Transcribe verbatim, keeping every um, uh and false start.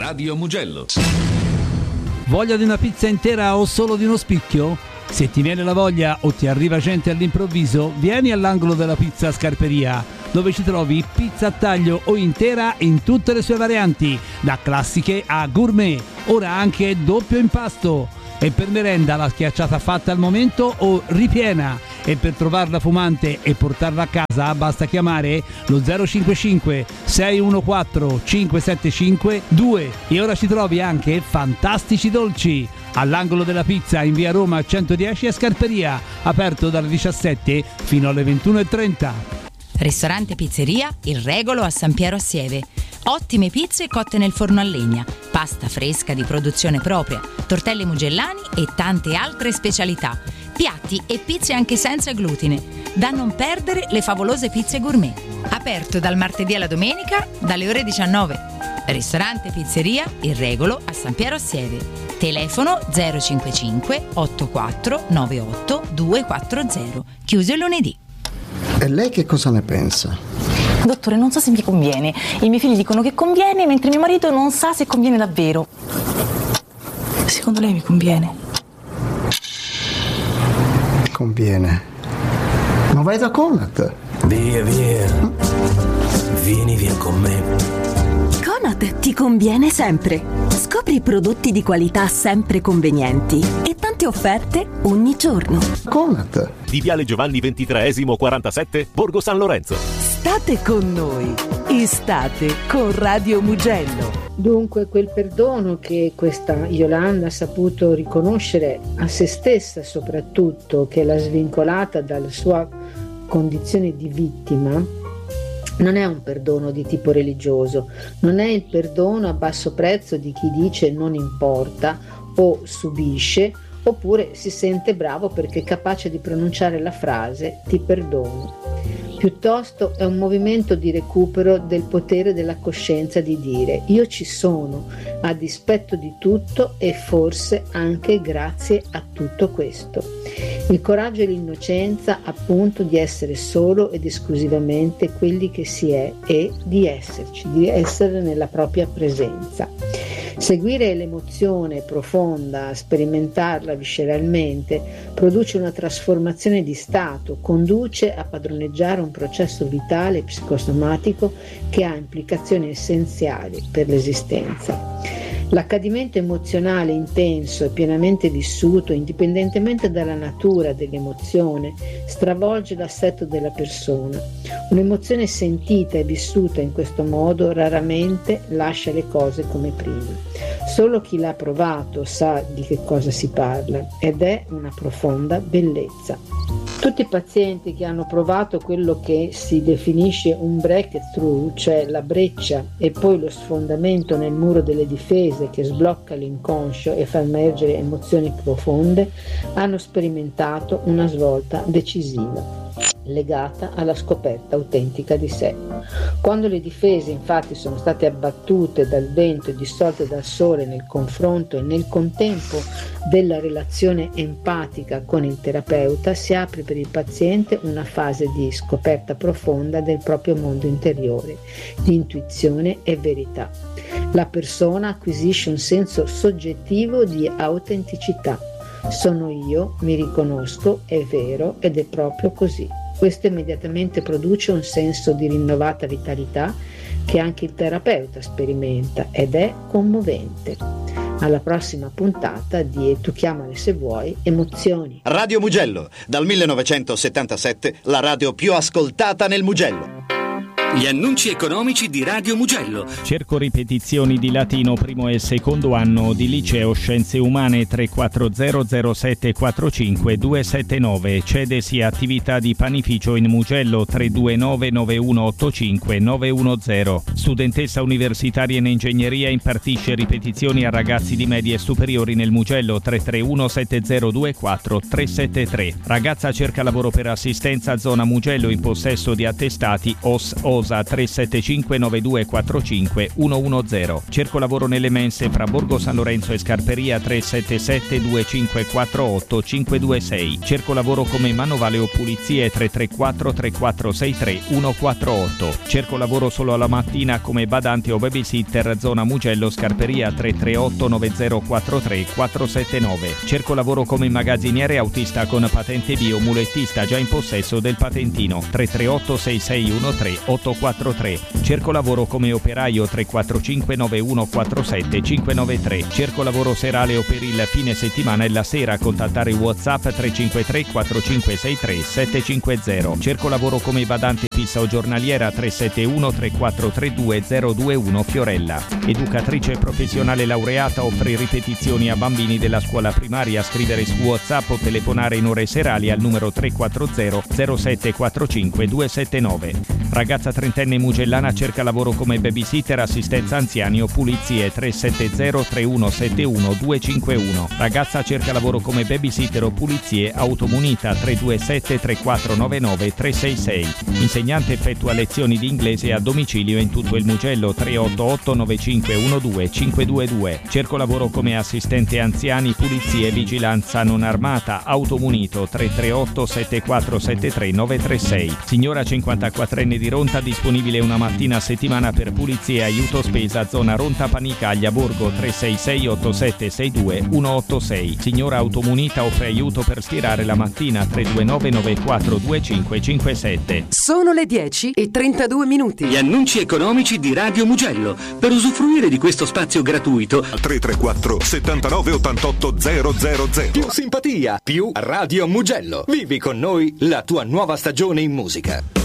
Radio Mugello. Voglia di una pizza intera o solo di uno spicchio? Se ti viene la voglia o ti arriva gente all'improvviso, vieni all'angolo della pizza Scarperia, dove ci trovi pizza a taglio o intera in tutte le sue varianti, da classiche a gourmet, ora anche doppio impasto. E per merenda la schiacciata fatta al momento o ripiena. E per trovarla fumante e portarla a casa basta chiamare lo zero cinquantacinque sei uno quattro cinque sette cinque due. E ora ci trovi anche fantastici dolci all'angolo della pizza in via Roma centodieci a Scarperia, aperto dalle diciassette fino alle ventuno e trenta. Ristorante Pizzeria Il Regolo a San Piero a Sieve. Ottime pizze cotte nel forno a legna, pasta fresca di produzione propria, tortelli mugellani e tante altre specialità. Piatti e pizze anche senza glutine. Da non perdere le favolose pizze gourmet. Aperto dal martedì alla domenica dalle ore diciannove. Ristorante Pizzeria Il Regolo a San Piero a Sieve. Telefono zero cinquantacinque ottantaquattro novantotto duecentoquaranta. Chiuso il lunedì. E lei che cosa ne pensa? Dottore, non so se mi conviene. I miei figli dicono che conviene, mentre mio marito non sa se conviene davvero. Secondo lei mi conviene? Conviene. Ma vai da Conad. Via, via. Vieni via con me. Conad ti conviene sempre. Scopri prodotti di qualità sempre convenienti e tante offerte ogni giorno. Conad. Di Viale Giovanni ventitreesimo quarantasette, Borgo San Lorenzo. State con noi. Estate con Radio Mugello. Dunque quel perdono che questa Yolanda ha saputo riconoscere a se stessa soprattutto, che l'ha svincolata dalla sua condizione di vittima, non è un perdono di tipo religioso, non è il perdono a basso prezzo di chi dice non importa o subisce, oppure si sente bravo perché è capace di pronunciare la frase ti perdono. Piuttosto è un movimento di recupero del potere della coscienza di dire io ci sono a dispetto di tutto e forse anche grazie a tutto questo. Il coraggio e l'innocenza appunto di essere solo ed esclusivamente quelli che si è e di esserci, di essere nella propria presenza. Seguire l'emozione profonda, sperimentarla visceralmente, produce una trasformazione di stato, conduce a padroneggiare un processo vitale e psicosomatico che ha implicazioni essenziali per l'esistenza. L'accadimento emozionale intenso e pienamente vissuto, indipendentemente dalla natura dell'emozione, stravolge l'assetto della persona. Un'emozione sentita e vissuta in questo modo raramente lascia le cose come prima. Solo chi l'ha provato sa di che cosa si parla ed è una profonda bellezza. Tutti i pazienti che hanno provato quello che si definisce un breakthrough, cioè la breccia e poi lo sfondamento nel muro delle difese che sblocca l'inconscio e fa emergere emozioni profonde, hanno sperimentato una svolta decisiva, legata alla scoperta autentica di sé. Quando le difese infatti sono state abbattute dal vento e dissolte dal sole nel confronto e nel contempo della relazione empatica con il terapeuta, si apre per il paziente una fase di scoperta profonda del proprio mondo interiore, di intuizione e verità. La persona acquisisce un senso soggettivo di autenticità. Sono io, mi riconosco, è vero ed è proprio così. Questo immediatamente produce un senso di rinnovata vitalità che anche il terapeuta sperimenta ed è commovente. Alla prossima puntata di E tu chiamale se vuoi emozioni. Radio Mugello, dal millenovecentosettantasette la radio più ascoltata nel Mugello. Gli annunci economici di Radio Mugello. Cerco ripetizioni di latino primo e secondo anno di liceo Scienze Umane. Tre quattro zero zero sette quattro cinque due sette nove. Cedesi attività di panificio in Mugello. Tre due nove nove uno otto cinque nove uno zero. Studentessa universitaria in ingegneria, impartisce ripetizioni a ragazzi di medie e superiori nel Mugello. Tre tre uno sette zero due quattro tre sette tre. Ragazza cerca lavoro per assistenza zona Mugello, in possesso di attestati O S O Tolosa tre sette cinque nove due quattro cinque uno uno zero. Cerco lavoro nelle mense fra Borgo San Lorenzo e Scarperia tre sette sette due cinque quattro otto cinque due sei. Cerco lavoro come manovale o pulizie tre tre quattro tre quattro sei tre uno quattro otto. Cerco lavoro solo alla mattina come badante o babysitter zona Mugello Scarperia tre tre otto nove zero quattro tre quattro sette nove. Cerco lavoro come magazziniere autista con patente B o mulettista già in possesso del patentino tre tre otto sei sei uno tre otto quattro tre. Cerco lavoro come operaio tre quattro cinque nove uno quattro sette cinque nove tre. Cerco lavoro serale o per il fine settimana e la sera. Contattare WhatsApp tre cinque tre quattro cinque sei tre sette cinque zero. Cerco lavoro come badante fissa o giornaliera tre sette uno tre quattro tre due zero due uno Fiorella. Educatrice professionale laureata, offre ripetizioni a bambini della scuola primaria. Scrivere su WhatsApp o telefonare in ore serali al numero tre quattro zero zero sette quattro cinque due sette nove. Ragazza trentenne mugellana cerca lavoro come babysitter, assistenza anziani o pulizie tre sette zero tre uno sette uno due cinque uno. Ragazza cerca lavoro come babysitter o pulizie, automunita tre due sette tre quattro nove nove tre sei sei. Insegnante effettua lezioni di inglese a domicilio in tutto il Mugello tre otto otto nove cinque uno due cinque due due. Cerco lavoro come assistente anziani, pulizie e vigilanza non armata, automunito tre tre otto sette quattro sette tre nove tre sei. Signora cinquantaquattrenne di Ronta, disponibile una mattina a settimana per pulizie e aiuto spesa zona Ronta Panicaglia Borgo tre sei sei otto sette sei due uno otto sei. Signora automunita, offre aiuto per stirare la mattina tre due nove nove quattro due cinque cinque sette. Sono le dieci e trentadue minuti. Gli annunci economici di Radio Mugello. Per usufruire di questo spazio gratuito tre tre quattro settantanove ottantotto zero zero zero. Più simpatia, più Radio Mugello. Vivi con noi la tua nuova stagione in musica.